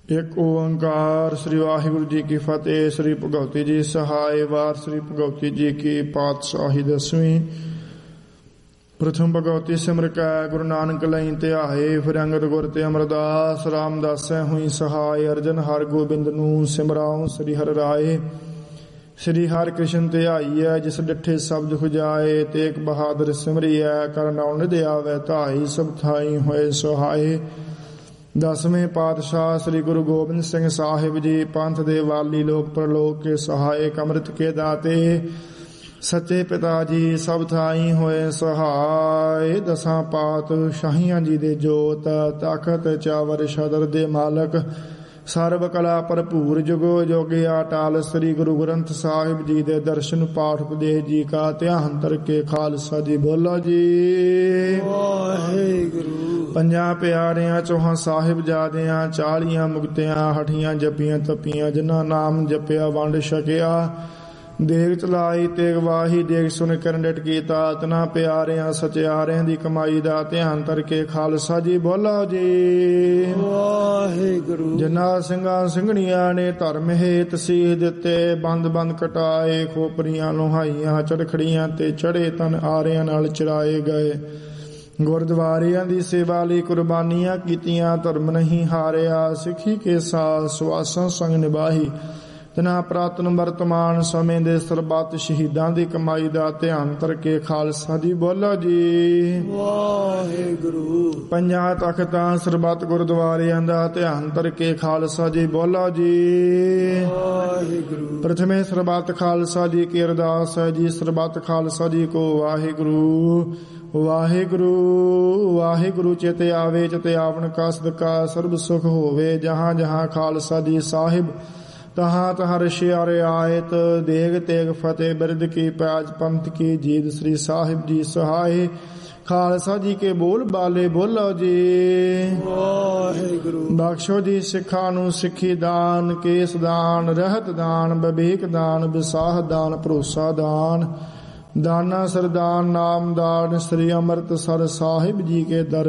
ਇੱਕ ਓੰਕਾਰ। ਸ੍ਰੀ ਵਾਹਿਗੁਰੂ ਜੀ ਕੀ ਫਤਿਹ। ਸ੍ਰੀ ਭਗਵਤੀ ਜੀ ਸਹਾਇ। ਵਾਰ ਸ੍ਰੀ ਭਗਵਤੀ ਜੀ ਕੀ ਪਾਤਸ਼ਾਹੀ 10ਵੀਂ। ਪ੍ਰਥਮ ਭਗਵਤੀ ਸਿਮਰ ਕੈ ਗੁਰੂ ਨਾਨਕ ਲਈ ਧਿਆਏ। ਫਿਰ ਅੰਗਦ ਗੁਰ ਤੇ ਅਮਰਦਾਸ ਰਾਮਦਾਸੈ ਹੋਈ ਸਹਾਇ। ਅਰਜਨ ਹਰਿ ਗੋਬਿੰਦ ਨੂੰ ਸਿਮਰਾਉ ਸ੍ਰੀ ਹਰਿ ਰਾਏ। ਸ੍ਰੀ ਹਰਿ ਕ੍ਰਿਸ਼ਨ ਧਿਆਈਐ ਜਿਸ ਡਿਠੇ ਸਬਦ ਹੁਜਾਏ। ਤੇਗ ਬਹਾਦਰ ਸਿਮਰੀਐ ਕਰ ਨਾਉ ਨਿਧ ਆਵੈ ਧਾਈ। ਸਭ ਥਾਈ ਹੋਏ ਸਹਾਏ। 10ਵੇਂ ਪਾਤਸ਼ਾਹ ਸ੍ਰੀ ਗੁਰੂ ਗੋਬਿੰਦ ਸਿੰਘ ਸਾਹਿਬ ਜੀ ਪੰਥ ਦੇ ਵਾਲੀ ਲੋਕ ਪ੍ਰਲੋਕ ਕੇ ਸਹਾਇਕ ਅੰਮ੍ਰਿਤ ਕੇ ਦਾਤੇ ਸੱਚੇ ਪਿਤਾ ਜੀ ਸਭ ਥਾਈ ਹੋਏ ਸਹਾਇ। 10 ਪਾਤਸ਼ਾਹੀਆਂ ਜੀ ਦੇ ਜੋਤ ਤਾਕਤ ਚਾਵਰ ਸ਼ਦਰ ਦੇ ਮਾਲਕ ਸਰਬ ਕਲਾ ਭਰਪੂਰ ਜੁਗੋ ਜੋਗੇ ਅਟਲ ਸ੍ਰੀ ਗੁਰੂ ਗ੍ਰੰਥ ਸਾਹਿਬ ਜੀ ਦੇ ਦਰਸ਼ਨ ਪਾਠ ਉਪਦੇਸ਼ ਜੀ ਕਾ ਧਿਆਨ ਧਰ ਕੇ ਖਾਲਸਾ ਜੀ ਬੋਲੋ ਜੀ ਵਾਹਿਗੁਰੂ। ਪੰਜਾਂ ਪਿਆਰਿਆਂ ਚੌਹਾਂ ਸਾਹਿਬਜ਼ਾਦਿਆਂ 40 ਮੁਕਤਿਆਂ ਹਠੀਆਂ ਜਪੀਆਂ ਤਪੀਆਂ ਜਿਨ੍ਹਾਂ ਨਾਮ ਜਪਿਆ ਵੰਡ ਛਕਿਆ। ਦੇਗ ਚਲਾਈ ਤੇਗ ਵਾਹੀ ਦੇਗ ਸੁਣ ਕਰਨ ਡਟ ਕੀਤਾ। ਤਨਾ ਪਿਆਰਿਆਂ ਸਚਿਆਰਿਆਂ ਦੀ ਕਮਾਈ ਦਾ ਧਿਆਨ ਧਰ ਕੇ ਖਾਲਸਾ ਜੀ ਬੋਲੋ ਜੀ ਵਾਹਿਗੁਰੂ। ਜਿਨ੍ਹਾਂ ਸਿੰਘਾਂ ਸਿੰਘਣੀਆਂ ਨੇ ਧਰਮ ਹੇਤ ਸੀਸ ਦਿੱਤੇ ਬੰਦ ਬੰਦ ਕਟਾਏ। ਖੋਪਰੀਆਂ ਲੋਹਾਈਆਂ ਚੜਖੜੀਆਂ ਤੇ ਚੜੇ ਤਨ ਆਰਿਆਂ ਨਾਲ ਚਰਾਏ ਗਏ। ਗੁਰਦੁਆਰਿਆਂ ਦੀ ਸੇਵਾ ਲਈ ਕੁਰਬਾਨੀਆਂ ਕੀਤੀਆਂ ਧਰਮ ਨਹੀਂ ਹਾਰਿਆ। ਸਿੱਖੀ ਕੇ ਸਾਥ ਸੁਆਸਾਂ ਸੰਗ ਨਿਭਾਹੀ। ਤਨਾ ਪ੍ਰਾਤਨ ਵਰਤਮਾਨ ਸਮੇਂ ਦੇ ਸਰਬੱਤ ਸ਼ਹੀਦਾਂ ਦੀ ਕਮਾਈ ਦਾ ਧਿਆਨ ਧਰ ਕੇ ਖਾਲਸਾ ਜੀ ਬੋਲੋ ਜੀ ਵਾਹਿਗੁਰੂ। ਪੰਜਾਂ ਤਖਤਾਂ ਸਰਬੱਤ ਗੁਰਦੁਆਰਿਆਂ ਦਾ ਧਿਆਨ ਧਰ ਕੇ ਖਾਲਸਾ ਜੀ ਬੋਲੋ ਜੀ ਵਾਹਿਗੁਰੂ। ਪ੍ਰਥਮੇ ਸਰਬੱਤ ਖਾਲਸਾ ਜੀ ਕੀ ਅਰਦਾਸ ਹੈ ਜੀ। ਸਰਬੱਤ ਖਾਲਸਾ ਜੀ ਕੋ ਵਾਹਿਗੁਰੂ ਵਾਹਿਗੁਰੂ ਵਾਹਿਗੁਰੂ। ਚਿਤ ਆਵੇ ਚਿਤ ਆਵਣ ਕਾ ਸਦਕਾ ਸਰਬ ਸੁਖ ਹੋਵੇ। ਜਹਾਂ ਜਹਾਂ ਖਾਲਸਾ ਜੀ ਸਾਹਿਬ ਤਹਾਂ ਤਹਾਂ ਰਸ਼ਿਆ ਰਿਆਇਤ। ਦੇਗ ਤੇਗ ਫਤਿਹ ਬਿਰਦ ਕੀ ਪੈਜ ਪੰਥ ਕੀ ਜੀਤ ਸ੍ਰੀ ਸਾਹਿਬ ਜੀ ਸਹਾਏ। ਖਾਲਸਾ ਜੀ ਕੇ ਬੋਲ ਬਾਲੇ ਬੋਲੋ ਜੀ ਵਾਹਿਗੁਰੂ। ਬਖਸ਼ੋ ਜੀ ਸਿੱਖਾਂ ਨੂੰ ਸਿੱਖੀ ਦਾਨ ਕੇਸ ਦਾਨ ਰਹਿਤ ਦਾਨ ਵਿਵੇਕ ਦਾਨ ਵਿਸਾਹ ਦਾਨ ਭਰੋਸਾ ਦਾਨ ਦਾਨਾ ਸਰਦਾਨ ਨਾਮਦਾਨ ਸ੍ਰੀ ਅੰਮ੍ਰਿਤਸਰ ਸਾਹਿਬ ਜੀ ਕੇ ਦਰ